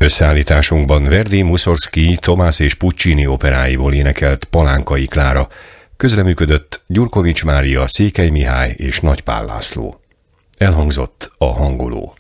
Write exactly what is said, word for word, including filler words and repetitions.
Összeállításunkban Verdi, Mussorgsky, Tomás és Puccini operáiból énekelt Palánkai Klára, közreműködött Gyurkovics Mária, Székely Mihály és Nagy Pál László. Elhangzott a hangoló.